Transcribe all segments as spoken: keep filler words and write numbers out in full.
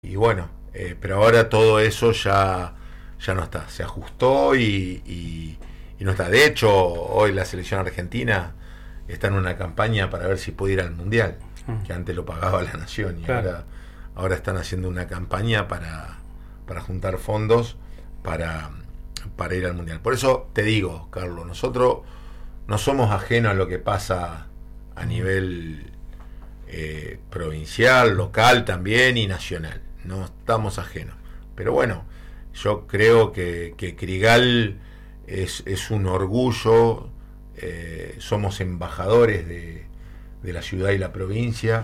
y bueno, eh, pero ahora todo eso ya, ya no está, se ajustó y, y, y no está. De hecho, hoy la selección argentina está en una campaña para ver si puede ir al Mundial, Mm. que antes lo pagaba la Nación, y Claro. ahora, ahora están haciendo una campaña para, para juntar fondos para, para ir al Mundial. Por eso te digo, Carlos, nosotros no somos ajenos a lo que pasa a nivel eh, provincial, local también y nacional. No estamos ajenos. Pero bueno, yo creo que, que Crigal es, es un orgullo, eh, somos embajadores de, de la ciudad y la provincia,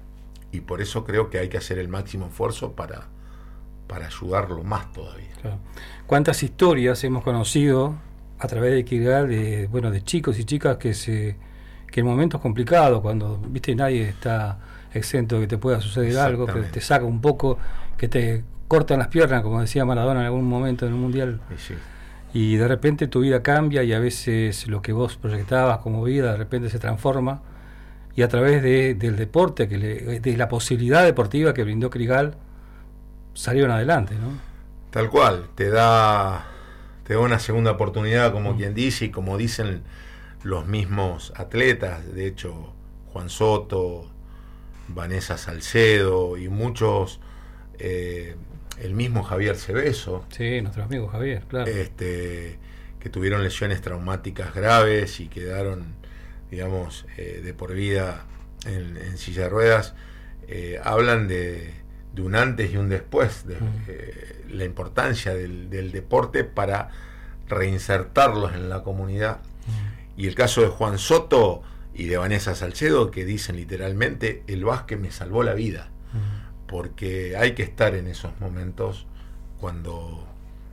y por eso creo que hay que hacer el máximo esfuerzo para, para ayudarlo más todavía. Claro. ¿Cuántas historias hemos conocido a través de Crigal de, bueno, de chicos y chicas que se que en momentos complicados, cuando viste nadie está exento de que te pueda suceder algo, que te saca un poco, que te cortan las piernas, como decía Maradona en algún momento en el Mundial, Sí, sí. y de repente tu vida cambia y a veces lo que vos proyectabas como vida de repente se transforma, y a través de, del deporte, que le, de la posibilidad deportiva que brindó Crigal, salieron adelante, ¿no? Tal cual, te da, te da una segunda oportunidad, como mm. quien dice, y como dicen los mismos atletas. De hecho, Juan Soto, Vanessa Salcedo y muchos, eh, el mismo Javier Cebeso, sí, nuestro amigo Javier, claro, este, que tuvieron lesiones traumáticas graves y quedaron, digamos, eh, de por vida en, en silla de ruedas, eh, hablan de, de un antes y un después, de mm. eh, la importancia del, del deporte para reinsertarlos en la comunidad. Mm. Y el caso de Juan Soto y de Vanessa Salcedo, que dicen literalmente: el básquet me salvó la vida. Mm. Porque hay que estar en esos momentos cuando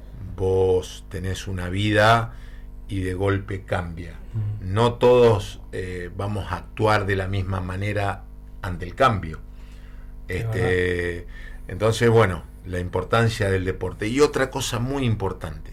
vos tenés una vida y de golpe cambia. Mm. No todos eh, vamos a actuar de la misma manera ante el cambio. Este, entonces, bueno, la importancia del deporte. Y otra cosa muy importante,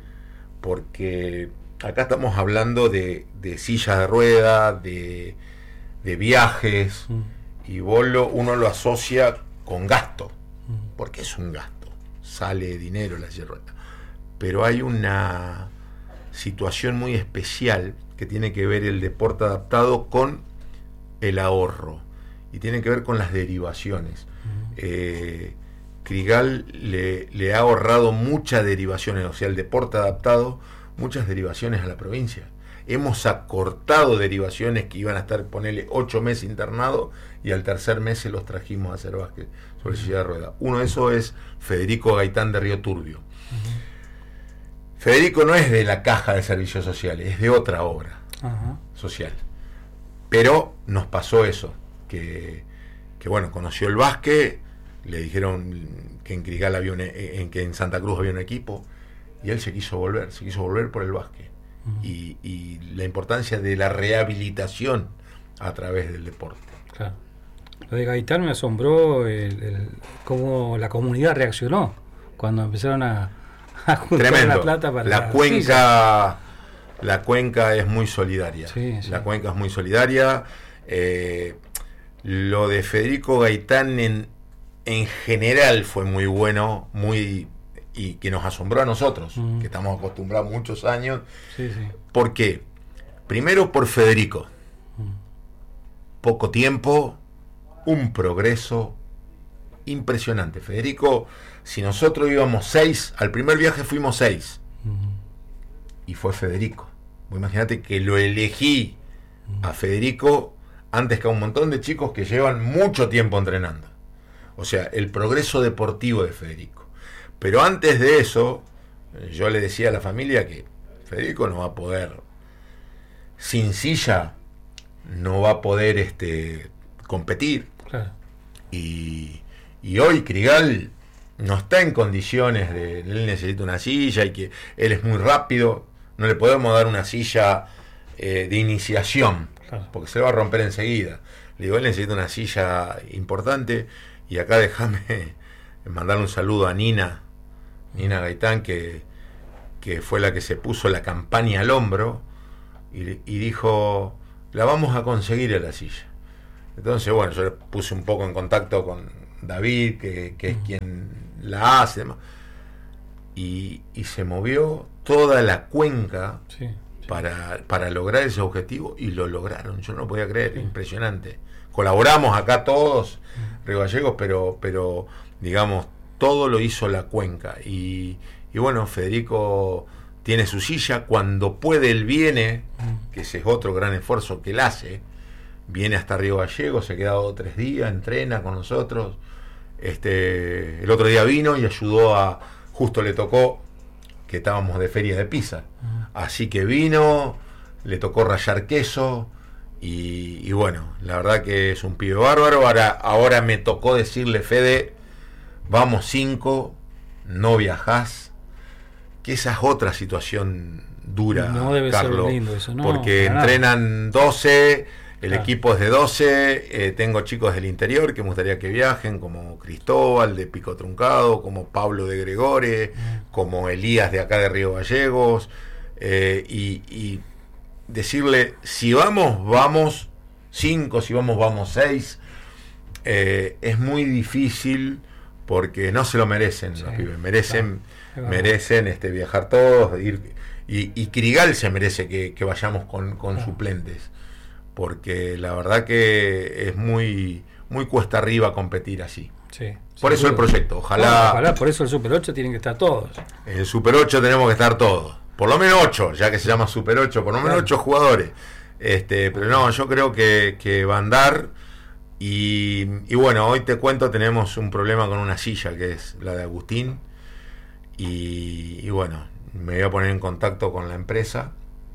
porque acá estamos hablando de, de sillas de ruedas, de, de viajes, mm. y vos lo, uno lo asocia con gasto, mm. porque es un gasto, sale dinero la silla de ruedas. Pero hay una situación muy especial que tiene que ver el deporte adaptado con el ahorro, y tiene que ver con las derivaciones. Mm. Eh, Crigal le, le ha ahorrado muchas derivaciones, o sea, el deporte adaptado, muchas derivaciones a la provincia. Hemos acortado derivaciones que iban a estar, ponele, ocho meses internados, y al tercer mes se los trajimos a hacer básquet sobre silla de ruedas. Uno de esos es Federico Gaitán de Río Turbio. Uh-huh. Federico no es de la Caja de Servicios Sociales, es de otra obra uh-huh. social. Pero nos pasó eso, que, que bueno, conoció el básquet, le dijeron que en Crigal había un, en, que en Santa Cruz había un equipo, y él se quiso volver, se quiso volver por el básquet. Uh-huh. y, y la importancia de la rehabilitación a través del deporte. Claro. Lo de Gaitán me asombró el, el, cómo la comunidad reaccionó cuando empezaron a, a juntar Tremendo. la plata para la la cuenca. Sí, la cuenca es muy solidaria. Sí, sí. La cuenca es muy solidaria. Eh, lo de Federico Gaitán en, en general fue muy bueno, muy y que nos asombró a nosotros, uh-huh. que estamos acostumbrados muchos años. Sí, sí. ¿Por qué? Primero por Federico. Uh-huh. Poco tiempo, un progreso impresionante. Federico, si nosotros íbamos seis, al primer viaje fuimos seis. Uh-huh. Y fue Federico. Vos imagínate que lo elegí uh-huh. a Federico antes que a un montón de chicos que llevan mucho tiempo entrenando. O sea, el progreso deportivo de Federico. Pero antes de eso, yo le decía a la familia que Federico no va a poder, sin silla, no va a poder este, competir. Claro. Y, y hoy Crigal no está en condiciones de, él necesita una silla, y que él es muy rápido, no le podemos dar una silla eh, de iniciación, claro. porque se le va a romper enseguida. Le digo, él necesita una silla importante, y acá déjame mandarle un saludo a Nina, Nina Gaitán, que, que fue la que se puso la campaña al hombro y, y dijo, la vamos a conseguir a la silla. Entonces, bueno, yo le puse un poco en contacto con David, que, que es quien la hace, y, y se movió toda la cuenca Sí, sí. para, para lograr ese objetivo, y lo lograron. Yo no podía creer, sí. Impresionante. Colaboramos acá todos, Río Gallegos, pero, pero digamos, todo lo hizo la cuenca. Y, y bueno, Federico tiene su silla, cuando puede él viene, que ese es otro gran esfuerzo que él hace, viene hasta Río Gallegos, se queda dos o tres días, entrena con nosotros. Este, el otro día vino y ayudó a, justo le tocó que estábamos de feria de pizza, así que vino, le tocó rallar queso, y, y bueno, la verdad que es un pibe bárbaro. Ahora, ahora me tocó decirle, Fede, vamos cinco, no viajás, que esa es otra situación dura, no debe Carlos, ser lindo eso, no, porque entrenan doce, el claro. equipo es de doce, eh, tengo chicos del interior que me gustaría que viajen, como Cristóbal de Pico Truncado, como Pablo de Gregore, mm. como Elías de acá de Río Gallegos, eh, y, y decirle, si vamos, vamos cinco, si vamos, vamos seis, eh, es muy difícil, porque no se lo merecen, sí, los pibes, merecen, claro. merecen este, viajar todos, ir, y, y Crigal se merece que, que vayamos con, con claro. suplentes, porque la verdad que es muy muy cuesta arriba competir así. Sí, por eso duda. El proyecto, ojalá, bueno, ojalá, por eso el Super ocho tienen que estar todos. El Super ocho tenemos que estar todos, por lo menos ocho, ya que se llama Super ocho, por lo menos ocho jugadores. Este, pero no, yo creo que, que va a andar. Y, y bueno, hoy te cuento, tenemos un problema con una silla, que es la de Agustín, y, y bueno, me voy a poner en contacto con la empresa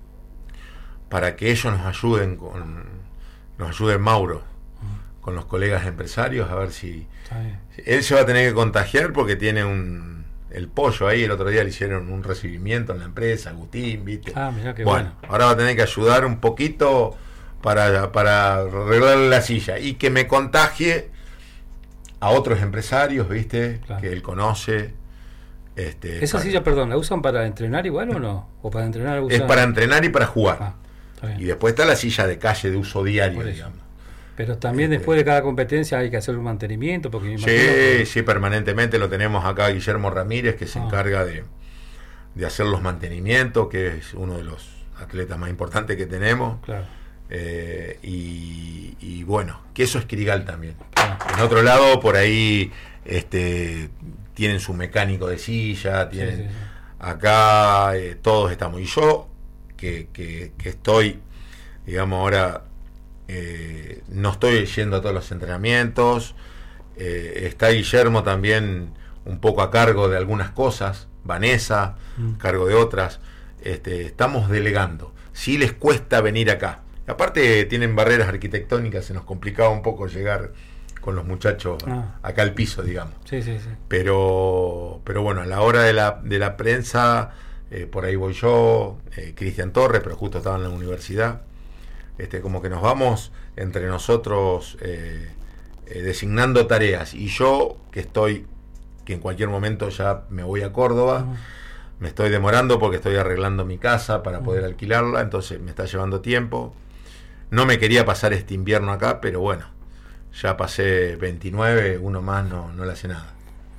para que ellos nos ayuden con nos ayude Mauro con los colegas empresarios, a ver si, si él se va a tener que contagiar, porque tiene un el pollo ahí, el otro día le hicieron un recibimiento en la empresa, Agustín, ¿viste? Ah, mirá qué bueno, bueno. Ahora va a tener que ayudar un poquito para, para arreglarle la silla, y que me contagie a otros empresarios, ¿viste? Claro. Que él conoce. Este, ¿Esa para... silla, perdón, la usan para entrenar igual o no? ¿O para entrenar usan... Es para entrenar y para jugar. Ah, y después está la silla de calle de uso diario, digamos. Pero también este... después de cada competencia hay que hacer un mantenimiento, porque me sí, que... sí, permanentemente lo tenemos acá Guillermo Ramírez, que se ah. encarga de, de hacer los mantenimientos, que es uno de los atletas más importantes que tenemos. Claro. Eh, y, y bueno, que eso es Crigal también. Ah. En otro lado, por ahí este tienen su mecánico de silla, tienen sí, sí, sí. acá eh, todos estamos. Y yo, que, que, que estoy, digamos, ahora eh, no estoy yendo a todos los entrenamientos, eh, está Guillermo también un poco a cargo de algunas cosas, Vanessa mm. a cargo de otras, este, estamos delegando. Sí les cuesta venir acá. Aparte tienen barreras arquitectónicas, se nos complicaba un poco llegar con los muchachos ah. acá al piso, digamos. Sí, sí, sí. Pero, pero bueno, a la hora de la, de la prensa, eh, por ahí voy yo, eh, Cristian Torres, pero justo estaba en la universidad. Este, como que nos vamos entre nosotros eh, eh, designando tareas. Y yo, que estoy, que en cualquier momento ya me voy a Córdoba, uh-huh. me estoy demorando porque estoy arreglando mi casa para uh-huh. poder alquilarla, entonces me está llevando tiempo. No me quería pasar este invierno acá, pero bueno, ya pasé veintinueve, uno más no, no le hace nada.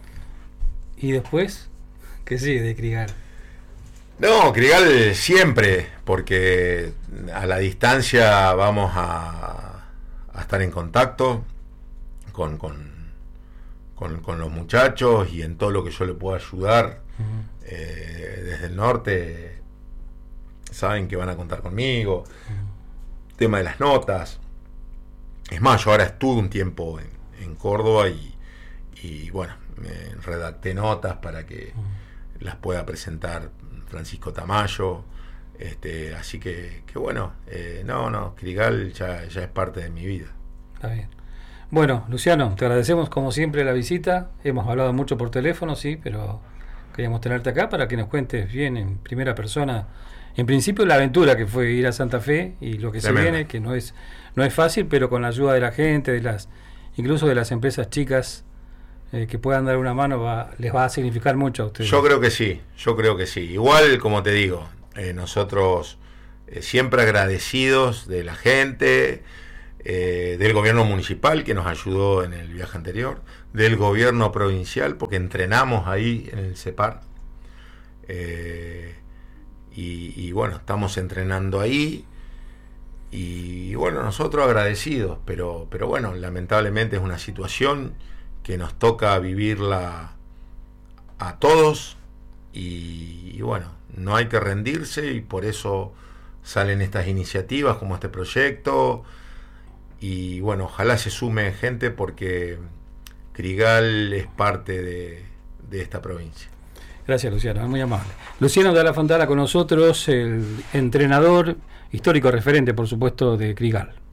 ¿Y después? ¿Qué sigue de Crigal? No, Crigal siempre, porque a la distancia vamos a, a estar en contacto con, con, con, con los muchachos, y en todo lo que yo le pueda ayudar. Uh-huh. eh, desde el norte saben que van a contar conmigo. Uh-huh. Tema de las notas, es más, yo ahora estuve un tiempo en, en Córdoba y, y bueno, me redacté notas para que uh-huh. las pueda presentar Francisco Tamayo, este, así que, que bueno, eh, no, no, Crigal ya, ya es parte de mi vida. Está bien. Bueno, Luciano, te agradecemos como siempre la visita, hemos hablado mucho por teléfono, sí, pero queríamos tenerte acá para que nos cuentes bien en primera persona. En principio la aventura que fue ir a Santa Fe y lo que Tremendo. Se viene, que no es no es fácil, pero con la ayuda de la gente, de las incluso de las empresas chicas eh, que puedan dar una mano, va, les va a significar mucho a ustedes. Yo creo que sí, yo creo que sí. Igual, como te digo, eh, nosotros eh, siempre agradecidos de la gente, eh, del gobierno municipal que nos ayudó en el viaje anterior, del gobierno provincial porque entrenamos ahí en el CEPAR, eh, y, y bueno, estamos entrenando ahí y bueno, nosotros agradecidos, pero, pero bueno, lamentablemente es una situación que nos toca vivirla a todos y, y bueno, no hay que rendirse y por eso salen estas iniciativas como este proyecto y bueno, ojalá se sume gente porque Grigal es parte de, de esta provincia. Gracias, Luciano, muy amable. Luciano de la Fontana con nosotros, el entrenador histórico referente, por supuesto, de Grigal.